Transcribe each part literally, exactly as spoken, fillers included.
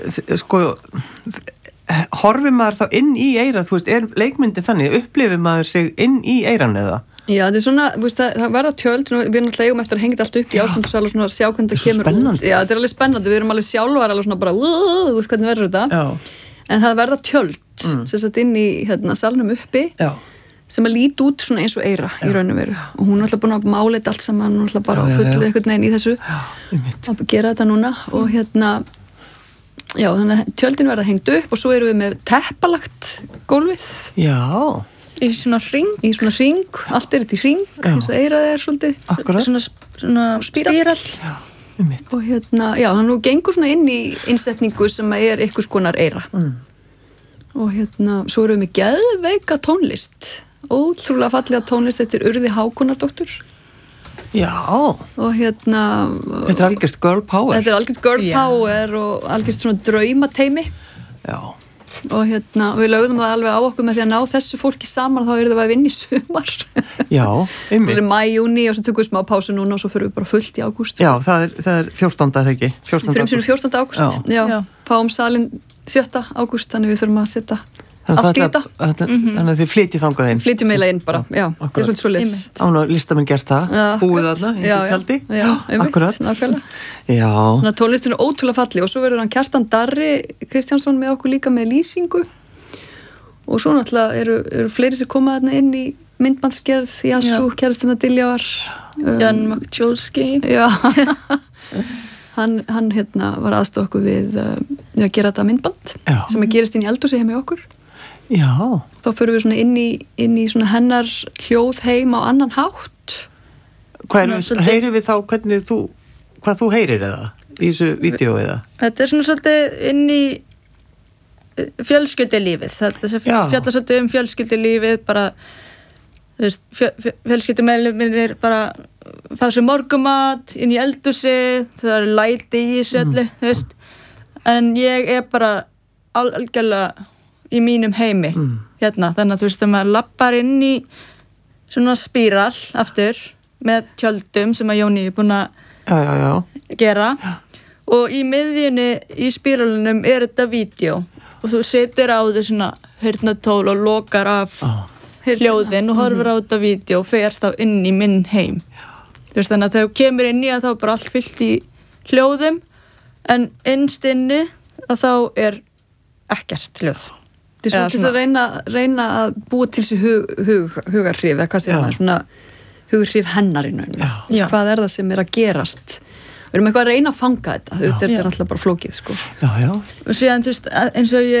sko horfir maður þá inn í eyrað, þú veist, er leikmyndi þannig, upplifir maður sig inn í eyran eða? Já, þetta er svona, veist, það, það verða tjöld, við erum alltaf eigum eftir að hengja þetta allt upp í Ásmundarsal og svona sjá hvernig það kemur spennandi. út. Já, þetta er alveg spennandi, við erum alveg sjálfar alveg svona bara, þú veist hvernig verður þetta. Já. En það verða tjöld, mm. sem sett inn í hérna, salnum uppi, Já. sem að líti út svona eins og eyra Já. Í raun og veru. Og hún er alltaf búin að mála þetta allt saman, hún er alltaf bara að fulla einhvern veginn í þessu, að gera þetta núna og hérna, já, þannig að tjöldin verða hengt upp og svo erum við með teppalagt gólfið. Já. Í svona hring. Í svona hring, allt er þetta í hring, eins og eyrað er svolítið. Akkurat. Svona, svona spírall. Já, um mitt. Og hérna, já, hann nú gengur svona inn í innsetningu sem er einhvers konar eyra. Mm. Og hérna, svo erum við með geðveika tónlist. Ótrúlega fallega tónlist eftir Urði Hákonardóttur. Já. Og hérna... Þetta er algjört girl power. Þetta er algjört girl Já. power og algjört svona draumateimi. Já. Og hérna, við lögðum það alveg á okkur með því að ná þessu fólki saman, þá eru það að vinna í sumar. Já, einmitt. Það er mæ, júni og svo tökum við smá pásu núna og svo fyrir við bara fullt í ágúst. Já, það er, það er fjórtánda, ekki? Frumsýnum fjórtánda ágúst, já. Já. Fáum salin sjötta ágúst, þannig við þurfum að setja allt í þetta. Þannig að þið flytjið þangað inn. Flytjum eiginlega inn bara, já, það er svolítið svo liðs. Án og listamenn gert það, Já, búið þarna, inn í tjaldi. Já, einmitt, akkurat. nákvæmlega. Já. Þannig að tónlistin er ótrúlega falleg og svo verður hann Kjartan Darri Kristjánsson með okkur líka með lýsingu og svo náttúrulega eru, eru fleiri sem koma þarna inn í myndbandsgerð, Jasú, kærastina Diljáar, um, Jan Makjolski. Já, hann, hann hérna var aðstoð okkur við uh, að gera þetta myndband Já. sem að gerist inn í eldhúsi heim í okkur. Já. Þá fyrir við svona inn í, inn í svona hennar hljóð heim á annan hátt. Hvað er við, svolítið- heyrir við þá hvernig þú, hvað þú heyrir eða? Í þessu vídeo eða? Þetta er svona svolítið inn í fjölskyldulífið. Þetta sem Já. fjallar svolítið um fjölskyldulífið, bara, þú veist, fjölskyldumeðlimir bara fá sér morgumat inn í eldhúsi, það er læti í þessu öllu, þú veist. En ég er bara algjörlega í mínum heimi Mm. hérna, þannig að þú veist, þegar maður lappar inn í svona spírall aftur með tjöldum sem að Jóni er búin að Já, já, já. gera og í miðjunni í spíralunum er þetta vídeo og þú setur á þau svona heyrnartól og lokar af Ah. hljóðin og horfir á þetta vídeo og fer þá inn í minn heim. Þú veist, þannig að þegar þú kemur inn í að þá er bara allt fyllt í hljóðum en innst inni að þá er ekkert hljóð. Þetta er svona til að reyna, reyna að búa til þessi hug, hug, hugarhrif, eða hvað segir maður, svona hugarhrif hennar í rauninu. Já. Hvað er það sem er að gerast? Við erum eitthvað að reyna að fanga þetta, þetta er Já. alltaf bara flókið, sko. Já, já. Og síðan, þú veist, eins og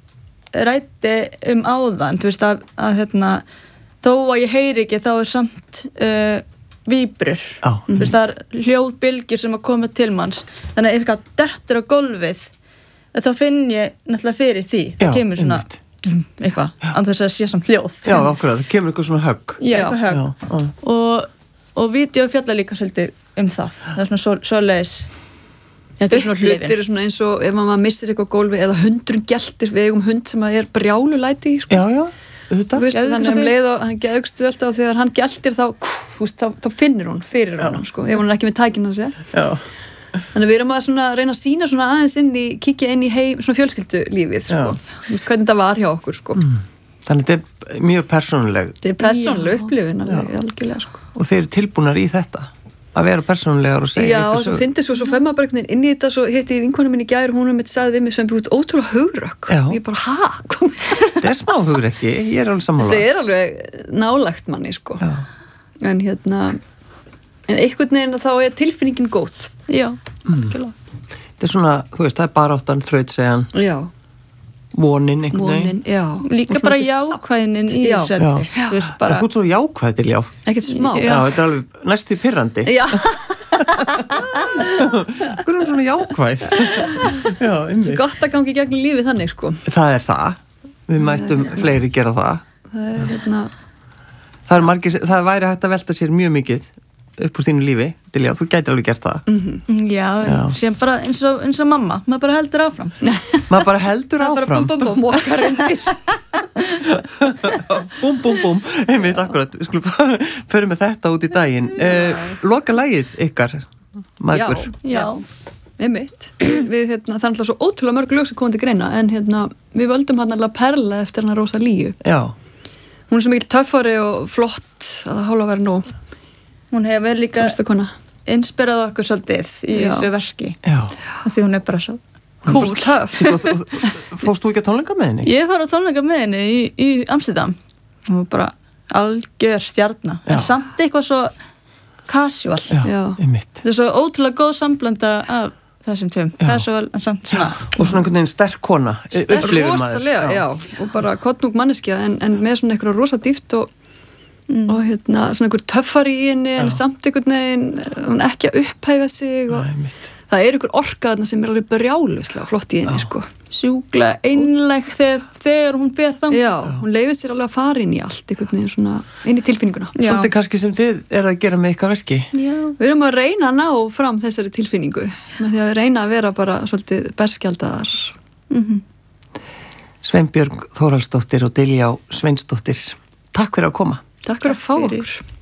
ég ræddi um áðan, þú veist, að, að hérna, þó að ég heyri ekki, þá er samt uh, víbrur. Já. Þú veist, það er hljóðbylgjur sem að koma til manns. Þannig að ef eitthvað dettur á gólfið, þá finn ég náttúrulega fyrir því. Það Já, kemur svona einmitt. eitthvað, án þess að sé samt hljóð. Já, akkurat, það kemur eitthvað svona högg. Já, Já. eitthvað högg. Já, já. Og, og vídeo fjallar líka svolítið um það. Það er svona svo, svoleiðis. Þetta er svona Upplifun. hlutir svona eins og ef maður missir eitthvað á gólfi eða hundurinn geltir, við eigum hund sem að er brjálulæti í, sko. Já, já, Þú þetta. veist, þannig um leið og hann geðugstu alltaf og þegar hann geltir þá, þú veist, þá, þá finnir hún fyrir honum, sko, ef hún er ekki með tækina að segja. Já. Þannig við erum að svona, reyna að sína svona aðeins inn í, kíkja inn í heim, svona fjölskyldulífið, sko. Þú veist, hvernig þetta var hjá okkur, sko. Mm. Þannig þetta er mjög persónuleg Þetta er persónuleg upplifun, alveg, algjörlega, sko. og þeir eru tilbúnar í þetta að vera persónulegar og segja Já, eitthvað og svo sögu. fyndi svo, svo fer maður bara einhvern veginn inn í þetta, svo hitti ég vinkonu minni í gær og hún um þetta sagði við mig sem búið ótrúlega hugrökk. Já. Ég bara, ha? Komið Þetta er smá hugur ekki, ég er alveg sammála. Þetta er alveg nálagt manni, sko. Já. En hérna, en einhvern veginn þá er tilfinningin góð. Já, algjörlega. Þetta er svona, þú veist, það er baráttan, þrautsegjan, Já. vonin einhvern veginn. Vonin, já. Líka Og svona bara þessi sátt. jákvæðinin í Já. þessu Já. efni. Þú veist, Bara, bara þú ert svo jákvæð til já. Ekkert smá. Já, þetta er alveg næstu pirrandi. Já. Hvað er hún svona jákvæð? Já, Svo einmitt. gott að gangi í gegnum lífið þannig, sko. Það er það. Við mættum fleiri gera það. Það er hérna, Það er margir, það væri hægt að velta sér mjög mikið upp úr þínu lífi, Dilja, þú gætir alveg gert það. Já, Já. sem bara eins og, eins og mamma, maður bara heldur áfram. Maður bara heldur það er bara áfram. bum, bum, bum, okkar undir. Búm, búm, búm, einmitt, akkurat, við skulum förum með þetta út í daginn. Uh, loka lagið ykkar, maður. Já. einmitt. Við, hérna, það er alltaf svo ótrúlega mörg lög sem komið til greina, en hérna, við völdum hann alltaf Perla eftir hann Rosalíu. Já. Hún er svo mikil töffari og flott að það hálfa verið nú. Hún hefur líka Ástakona. inspirað okkur svolítið í Já. þessu verki. Já. Því hún er bara svo Cool, töff. Fórst þú ekki að tónleika með henni? Ég fór á tónleika með henni í, í Amsterdam. Hún var bara algjör stjarna. Já. En samt eitthvað svo casual. Já, Já. einmitt. Þetta er svo ótrúlega góð samblanda af þessum tveim. Casual en samt svona. Og svona einhvern veginn sterk kona, upplifir maður. Rosalega, já. Og bara kottnúk manneskja, en, en með svona eitthvað rosa dýft og, mm. og hérna, svona einhver töffari í henni, en samt einhvern veginn, hún er ekki að upphæfa sig og Nei, einmitt. það er einhver orka þarna sem er alveg brjáluslega flott í henni, sko. Sjúkla einlæg þegar, þegar hún fer þangað. Já, hún leifir sér alveg að fara inn í allt, einhvern veginn svona, inn í tilfinninguna. Já. Svolítið kannski sem þið er að gera með ykkar verki. Já. Við erum að reyna að ná fram þessari tilfinningu, með því að reyna að vera bara svolítið berskjaldaðar. Mm-hmm. Sveinbjörg Þórhallsdóttir og Diljá Sveinsdóttir. Takk fyrir að koma. Takk fyrir að fá fyrir. okkur.